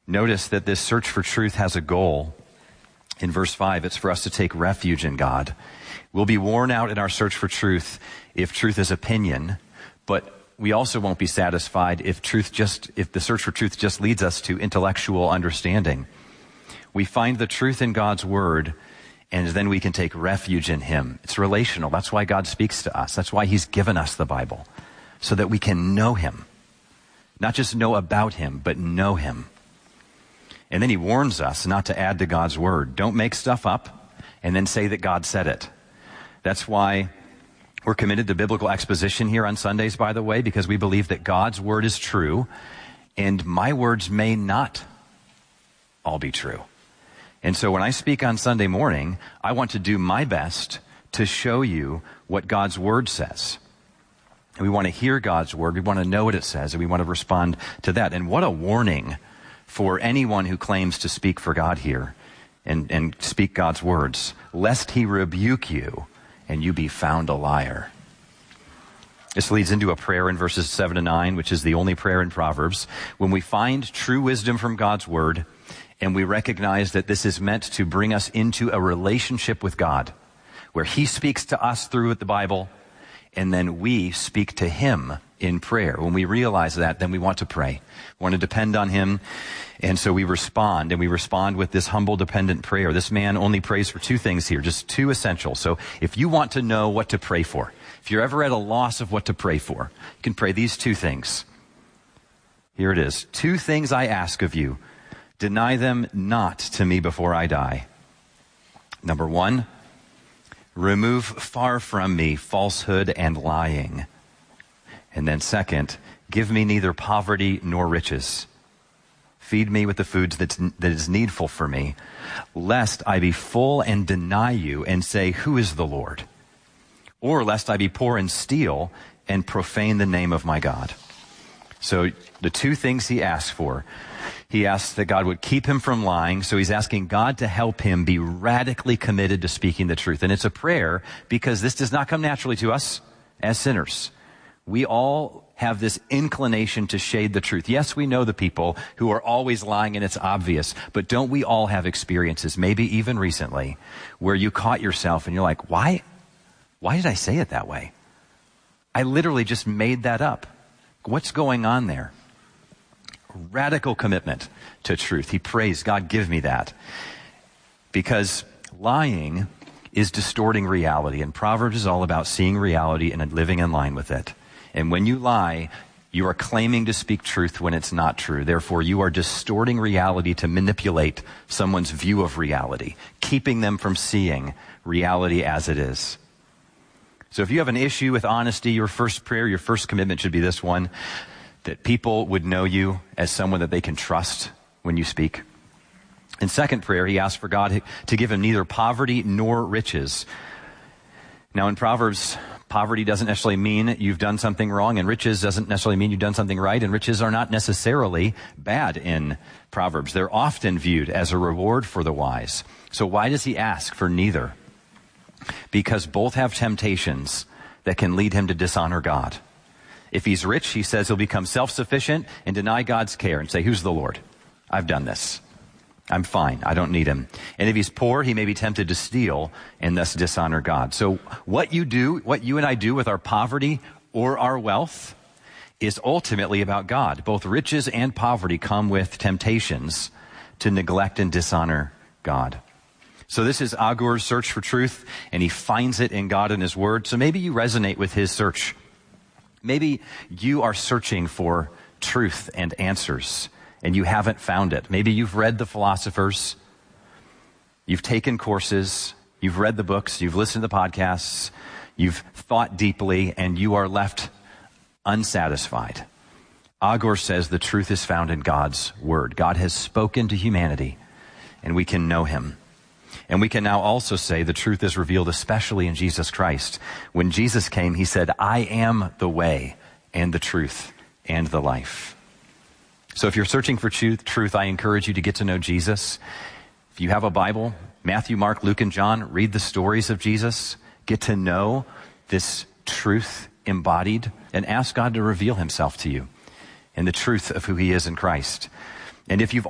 Notice that this search for truth has a goal. In verse 5, it's for us to take refuge in God. We'll be worn out in our search for truth if truth is opinion, but we also won't be satisfied if the search for truth just leads us to intellectual understanding. We find the truth in God's word, and then we can take refuge in him. It's relational. That's why God speaks to us. That's why he's given us the Bible, so that we can know him. Not just know about him, but know him. And then he warns us not to add to God's word. Don't make stuff up and then say that God said it. That's why we're committed to biblical exposition here on Sundays, by the way, because we believe that God's word is true, and my words may not all be true. And so when I speak on Sunday morning, I want to do my best to show you what God's word says. And we want to hear God's word. We want to know what it says, and we want to respond to that. And what a warning for anyone who claims to speak for God here and speak God's words, lest he rebuke you and you be found a liar. This leads into a prayer in verses 7 to 9, which is the only prayer in Proverbs. When we find true wisdom from God's word, and we recognize that this is meant to bring us into a relationship with God, where he speaks to us through the Bible, and then we speak to him in prayer. When we realize that, then we want to pray. We want to depend on him, and so we respond, and we respond with this humble, dependent prayer. This man only prays for two things here, just two essentials. So if you want to know what to pray for, if you're ever at a loss of what to pray for, you can pray these two things. Here it is. 2 things I ask of you. Deny them not to me before I die. Number 1, remove far from me falsehood and lying. And then second, give me neither poverty nor riches. Feed me with the foods that is needful for me, lest I be full and deny you and say, who is the Lord? Or lest I be poor and steal and profane the name of my God. So the 2 things he asks for. He asks that God would keep him from lying, so he's asking God to help him be radically committed to speaking the truth. And it's a prayer because this does not come naturally to us as sinners. We all have this inclination to shade the truth. Yes, we know the people who are always lying and it's obvious, but don't we all have experiences, maybe even recently, where you caught yourself and you're like, why did I say it that way? I literally just made that up. What's going on there? Radical commitment to truth. He prays, God, give me that. Because lying is distorting reality, and Proverbs is all about seeing reality and living in line with it. And when you lie, you are claiming to speak truth when it's not true. Therefore, you are distorting reality to manipulate someone's view of reality, keeping them from seeing reality as it is. So if you have an issue with honesty, your first prayer, your first commitment should be this one, that people would know you as someone that they can trust when you speak. In second prayer, he asked for God to give him neither poverty nor riches. Now in Proverbs, poverty doesn't necessarily mean you've done something wrong, and riches doesn't necessarily mean you've done something right, and riches are not necessarily bad in Proverbs. They're often viewed as a reward for the wise. So why does he ask for neither? Because both have temptations that can lead him to dishonor God. If he's rich, he says he'll become self-sufficient and deny God's care and say, who's the Lord? I've done this. I'm fine. I don't need him. And if he's poor, he may be tempted to steal and thus dishonor God. So what you and I do with our poverty or our wealth is ultimately about God. Both riches and poverty come with temptations to neglect and dishonor God. So this is Agur's search for truth, and he finds it in God and his word. So maybe you resonate with his search. Maybe you are searching for truth and answers, and you haven't found it. Maybe you've read the philosophers, you've taken courses, you've read the books, you've listened to the podcasts, you've thought deeply, and you are left unsatisfied. Agur says the truth is found in God's word. God has spoken to humanity, and we can know him. And we can now also say the truth is revealed especially in Jesus Christ. When Jesus came, he said, I am the way and the truth and the life. So if you're searching for truth, I encourage you to get to know Jesus. If you have a Bible, Matthew, Mark, Luke, and John, read the stories of Jesus. Get to know this truth embodied and ask God to reveal himself to you and the truth of who he is in Christ. And if you've